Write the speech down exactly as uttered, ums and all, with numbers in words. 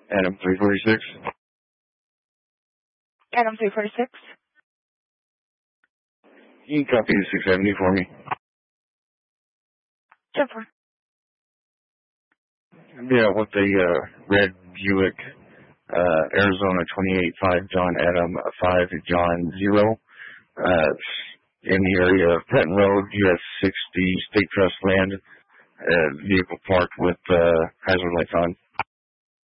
Adam three forty-six. Adam three forty-six. You can copy the six seventy for me. Jennifer. Yeah, with the uh, red Buick, uh, Arizona twenty-eight five John Adam five John zero, uh, in the area of Penton Road, U S sixty State Trust land, uh, vehicle parked with uh, hazard lights on.